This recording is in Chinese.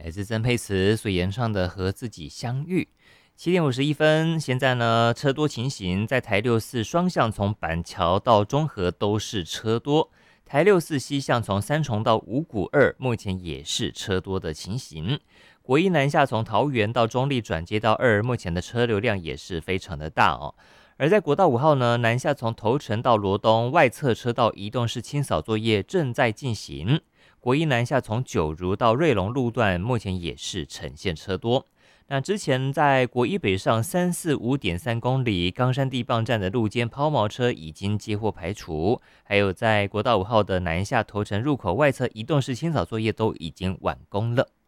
来自曾沛慈所演唱的《和自己相遇》。7:51，现在呢车多情形，在台64双向从板桥到中和都是车多，台64西向从三重到五股2目前也是车多的情形。国一南下从桃园到中立转接到2，目前的车流量也是非常的大哦。而在国道5号呢，南下从头城到罗东外侧车道移动式清扫作业正在进行。国一南下从九如到瑞隆路段，目前也是呈现车多。那之前在国一北上345.3公里冈山地磅站的路肩抛锚车已经接获排除，还有在国道5号的南下头城入口外侧移动式清扫作业都已经完工了。